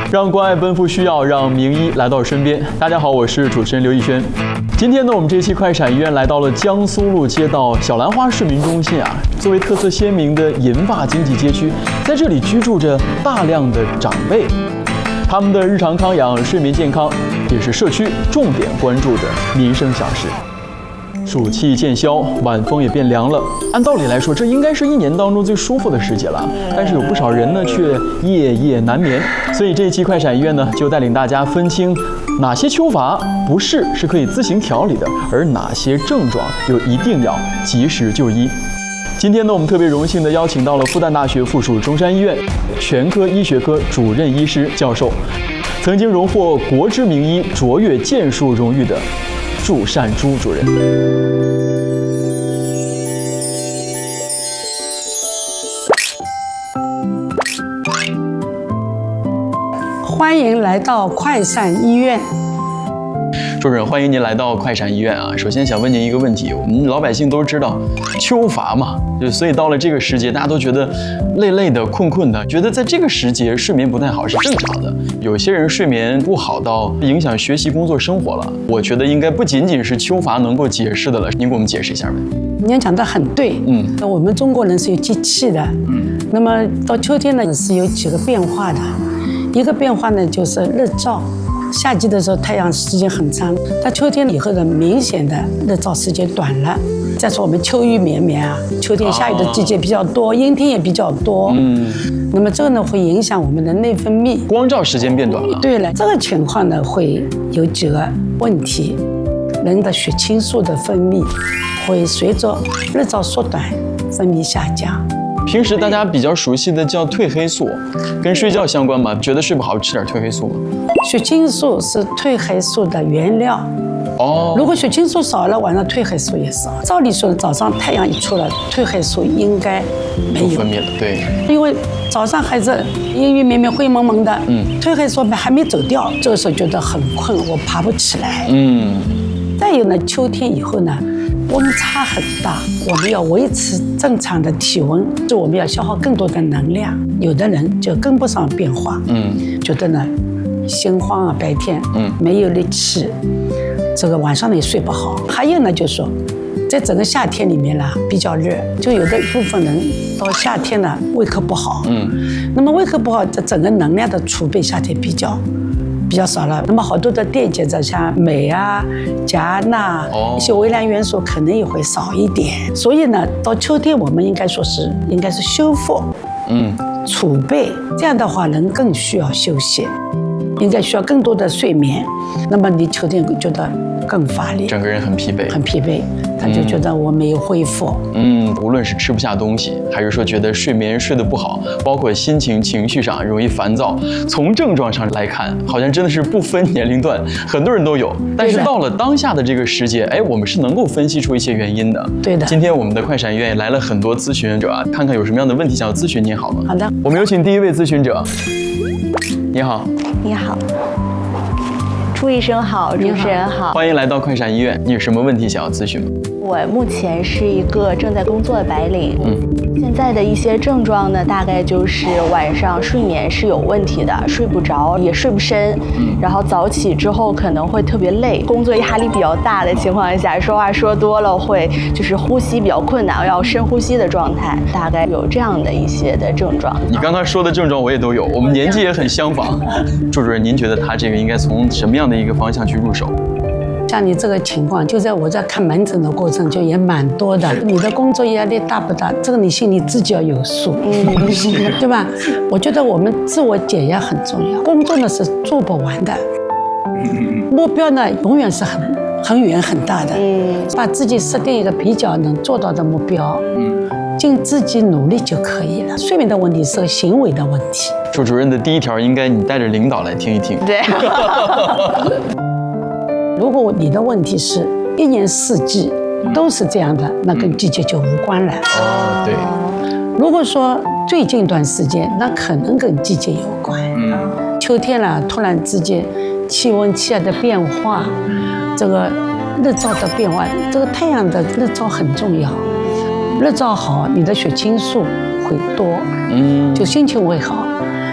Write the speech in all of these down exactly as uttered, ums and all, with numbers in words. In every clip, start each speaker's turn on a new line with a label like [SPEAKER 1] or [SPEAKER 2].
[SPEAKER 1] 让关爱奔赴需要，让名医来到身边。大家好，我是主持人刘逸轩。今天呢，我们这期快闪医院来到了江苏路街道小兰花市民中心啊。作为特色鲜明的银发经济街区，在这里居住着大量的长辈，他们的日常康养、睡眠健康，也是社区重点关注的民生小事。暑气渐消，晚风也变凉了。按道理来说，这应该是一年当中最舒服的时节了。但是有不少人呢，却夜夜难眠。所以这一期快闪医院呢，就带领大家分清哪些秋乏不适是可以自行调理的，而哪些症状又一定要及时就医。今天呢，我们特别荣幸地邀请到了复旦大学附属中山医院全科医学科主任医师教授，曾经荣获国之名医卓越建树荣誉的祝善珠主任。
[SPEAKER 2] 欢迎来到快闪医院。
[SPEAKER 1] 主任，欢迎您来到快闪医院啊！首先想问您一个问题，我们老百姓都知道秋乏嘛，就所以到了这个时节，大家都觉得累累的、困困的，觉得在这个时节睡眠不太好是正常的。有些人睡眠不好到影响学习、工作、生活了，我觉得应该不仅仅是秋乏能够解释的了。您给我们解释一下呗？
[SPEAKER 2] 您讲得很对，嗯，我们中国人是有节气的，嗯，那么到秋天呢是有几个变化的，一个变化呢就是日照。夏季的时候太阳时间很长，到秋天以后呢，明显的日照时间短了。再说我们秋雨绵绵啊，秋天下雨的季节比较多，阴天也比较多。嗯，那么这个呢会影响我们的内分泌，
[SPEAKER 1] 光照时间变短了。
[SPEAKER 2] 对了，这个情况呢会有几个问题，人的血清素的分泌会随着日照缩短分泌下降。
[SPEAKER 1] 平时大家比较熟悉的叫褪黑素，跟睡觉相关吗？觉得睡不好吃点褪黑素吗？
[SPEAKER 2] 血清素是褪黑素的原料。哦，如果血清素少了，晚上褪黑素也少。照理说，早上太阳一出来，褪黑素应该没有
[SPEAKER 1] 分泌了，对。
[SPEAKER 2] 因为早上还是阴雨绵绵、灰蒙蒙的，嗯，褪黑素还没走掉，这个时候觉得很困，我爬不起来。嗯。再有呢，秋天以后呢，温差很大，我们要维持正常的体温，就我们要消耗更多的能量。有的人就跟不上变化，嗯，觉得呢心慌啊，白天嗯没有力气，这个晚上呢也睡不好。还有呢，就是说，在整个夏天里面呢比较热，就有的一部分人到夏天呢胃口不好，嗯，那么胃口不好，这整个能量的储备夏天比较。比较少了，那么好多的电解质像镁啊、钾、钠、哦、一些微量元素可能也会少一点。所以呢，到秋天我们应该说是应该是修复，嗯，储备，这样的话人更需要休息，应该需要更多的睡眠。那么你秋天觉得更乏力，
[SPEAKER 1] 整个人很疲惫，
[SPEAKER 2] 很疲惫，他就觉得我没有恢复。
[SPEAKER 1] 嗯，无论是吃不下东西，还是说觉得睡眠睡得不好，包括心情、情绪上容易烦躁，从症状上来看，好像真的是不分年龄段，很多人都有。但是到了当下的这个时节，哎，我们是能够分析出一些原因的。
[SPEAKER 2] 对的。
[SPEAKER 1] 今天我们的快闪医院也来了很多咨询者啊，看看有什么样的问题想要咨询您，好吗？
[SPEAKER 2] 好的。
[SPEAKER 1] 我们有请第一位咨询者。你好。
[SPEAKER 3] 你好。朱医生好，主持人好，
[SPEAKER 1] 欢迎来到快闪医院。你有什么问题想要咨询吗？
[SPEAKER 3] 我目前是一个正在工作的白领，嗯，现在的一些症状呢，大概就是晚上睡眠是有问题的，睡不着，也睡不深，嗯，然后早起之后可能会特别累，工作压力比较大的情况下，说话说多了会就是呼吸比较困难，要深呼吸的状态，大概有这样的一些的症状。
[SPEAKER 1] 你刚刚说的症状我也都有，我们年纪也很相仿。朱主任，您觉得他这个应该从什么样的一个方向去入手？
[SPEAKER 2] 像你这个情况，就在我在看门诊的过程就也蛮多的。你的工作压力大不大？这个你心里自己要有数，嗯，对吧？我觉得我们自我检验很重要。工作呢是做不完的，目标呢永远是很很远很大的。嗯，把自己设定一个比较能做到的目标，嗯，尽自己努力就可以了。睡眠的问题是个行为的问题。
[SPEAKER 1] 朱主任的第一条应该你带着领导来听一听。
[SPEAKER 3] 对。
[SPEAKER 2] 如果你的问题是一年四季都是这样的，那跟季节就无关了。
[SPEAKER 1] 哦，对。
[SPEAKER 2] 如果说最近一段时间，那可能跟季节有关。嗯，秋天了，突然之间气温、气压的变化，这个日照的变化，这个太阳的日照很重要。日照好，你的血清素会多，嗯，就心情会好。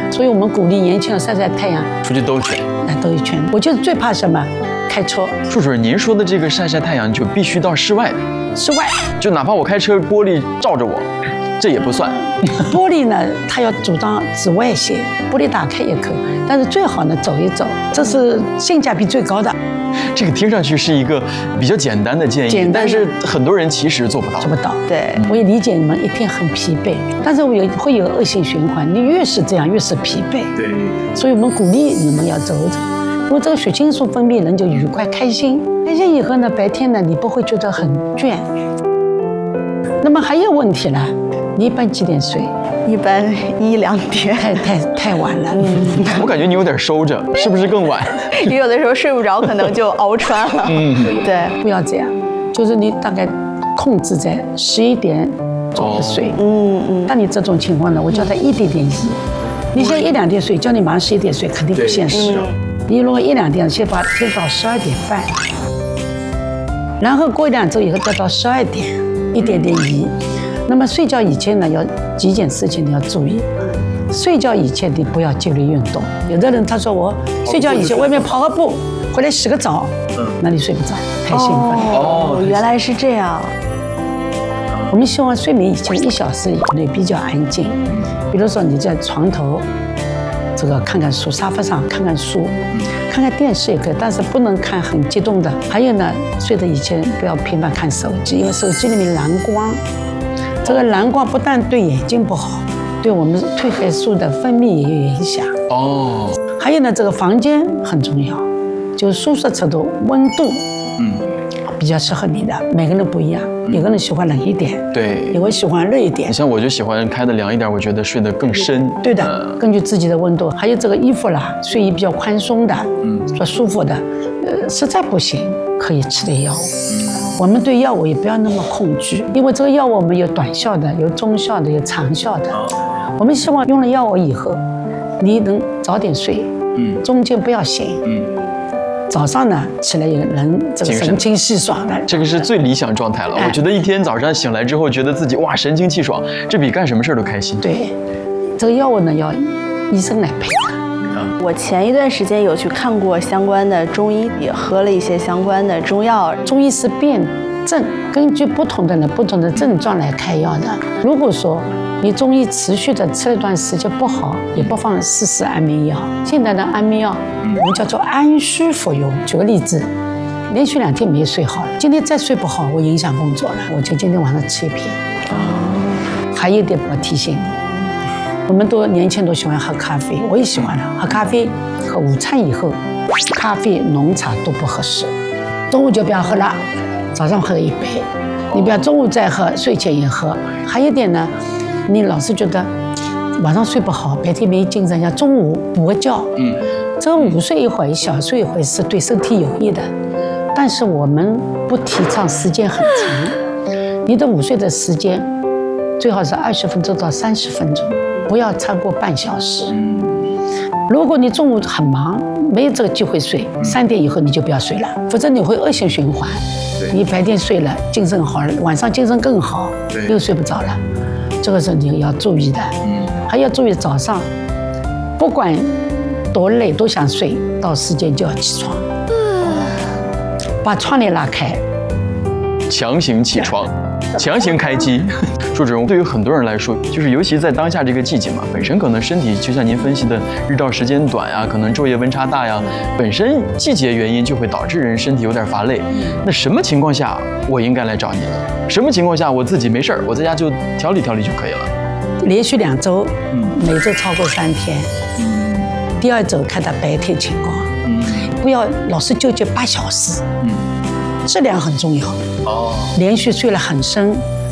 [SPEAKER 2] 所以我们鼓励年轻人晒晒太阳，
[SPEAKER 1] 出去兜圈，
[SPEAKER 2] 来兜一圈。我就是最怕什么？开车。
[SPEAKER 1] 处主任，您说的这个晒晒太阳就必须到室外的，
[SPEAKER 2] 室外，
[SPEAKER 1] 就哪怕我开车玻璃照着我，这也不算。
[SPEAKER 2] 玻璃呢，它要主张紫外线，玻璃打开也可以，但是最好呢走一走，这是性价比最高的。
[SPEAKER 1] 这个听上去是一个比较简单的建议，
[SPEAKER 2] 简单的
[SPEAKER 1] 但是很多人其实做不到。
[SPEAKER 2] 做不到。
[SPEAKER 3] 对，
[SPEAKER 2] 我也理解你们一天很疲惫，但是我也会有恶性循环，你越是这样越是疲惫。
[SPEAKER 1] 对，
[SPEAKER 2] 所以我们鼓励你们要走走，因为这个血清素分泌，人就愉快开心。开心以后呢，白天呢你不会觉得很倦。那么还有问题了，你一般几点睡？
[SPEAKER 3] 一般一两点，
[SPEAKER 2] 太太太晚了。嗯，
[SPEAKER 1] 我感觉你有点收着，是不是更晚？
[SPEAKER 3] 有的时候睡不着，可能就熬穿了。嗯，对，
[SPEAKER 2] 不要这样，就是你大概控制在十一点左右睡。嗯嗯。像你这种情况呢，我叫他一点点移。你现在一两点睡，叫你马上十一点睡，肯定不现实。你如果一两点，先把提到十二点半，然后过一两周以后再到十二点，一点点移。那么睡觉以前呢，要几件事情你要注意。睡觉以前你不要剧烈运动。有的人他说我睡觉以前外面跑个步，回来洗个澡，那你睡不着，太兴奋。
[SPEAKER 3] 哦，原来是这样。
[SPEAKER 2] 我们希望睡眠以前一小时以内比较安静。比如说你在床头，这个看看书，沙发上看看书，看看电视也可以，但是不能看很激动的。还有呢，睡的以前不要频繁看手机，因为手机里面蓝光。这个蓝光不但对眼睛不好，对我们褪黑素的分泌也有影响。哦。还有呢，这个房间很重要，就是宿舍侧的温度，嗯，比较适合你的。每个人不一样，有个人喜欢冷一点，
[SPEAKER 1] 对，
[SPEAKER 2] 有个喜欢热一点。
[SPEAKER 1] 你像我就喜欢开的凉一点，我觉得睡得更深。
[SPEAKER 2] 对的，根据自己的温度，还有这个衣服啦，睡衣比较宽松的，嗯，比较舒服的。呃，实在不行可以吃点药物。我们对药物也不要那么恐惧，因为这个药物我们有短效的，有中效的，有长效的。我们希望用了药物以后，你能早点睡，嗯，中间不要醒，嗯，早上呢起来也能这个神清气爽的。
[SPEAKER 1] 这个是最理想状态了。我觉得一天早上醒来之后，觉得自己哇神清气爽，这比干什么事儿都开心。
[SPEAKER 2] 对，这个药物呢要医生来配的。
[SPEAKER 3] 我前一段时间有去看过相关的中医，也喝了一些相关的中药。
[SPEAKER 2] 中医是辨证，根据不同的人不同的症状来开药的。如果说你中医持续的吃了一段时间不好，也不妨试试安眠药。现在的安眠药我们叫做安虚服用。举个例子，连续两天没睡好了，今天再睡不好，我影响工作了，我就今天晚上吃一片。哦。还有一点我提醒你。我们都年轻人都喜欢喝咖啡，我也喜欢喝咖啡。喝午餐以后，咖啡、浓茶都不合适。中午就不要喝了，早上喝一杯。你不要中午再喝，睡前也喝。还有一点呢，你老是觉得晚上睡不好，白天没精神，像中午补个觉。嗯，这个午睡一会儿，小睡一会儿是对身体有益的，但是我们不提倡时间很长。你的午睡的时间最好是二十分钟到三十分钟。不要超过半小时。如果你中午很忙，没有这个机会睡，三点以后你就不要睡了，否则你会恶性循环。你白天睡了，精神好了，晚上精神更好，又睡不着了。这个是你要注意的。还要注意早上，不管多累都想睡，到时间就要起床，把窗帘拉开，
[SPEAKER 1] 强行起床。强行开机，朱主任，对于很多人来说，就是尤其在当下这个季节嘛，本身可能身体就像您分析的，日照时间短呀，可能昼夜温差大呀，本身季节原因就会导致人身体有点乏累。那什么情况下我应该来找你了？什么情况下我自己没事儿，我在家就调理调理就可以了？
[SPEAKER 2] 连续两周，每周超过三天，第二周看他白天情况，不要老是纠结八小时。质量很重要哦，连续睡了很深，